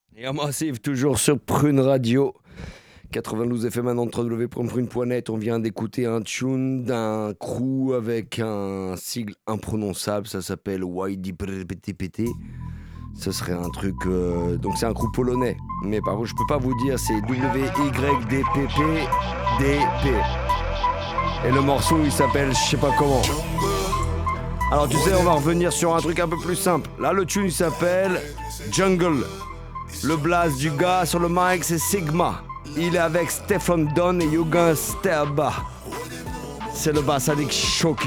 Et un massif toujours sur Prune Radio 92 FM maintenant www.prune.net. On vient d'écouter un tune d'un crew avec un sigle imprononçable, ça s'appelle YDPTPT. Ce serait un truc donc c'est un crew polonais, mais par contre je peux pas vous dire, c'est WYDPPDP. Et le morceau il s'appelle je sais pas comment. Alors tu sais, on va revenir sur un truc un peu plus simple. Là le tune il s'appelle Jungle. Le blast du gars sur le mic c'est Sigma. Il est avec Stefan Don et Yugan Sterba. C'est le bass avec Shoki.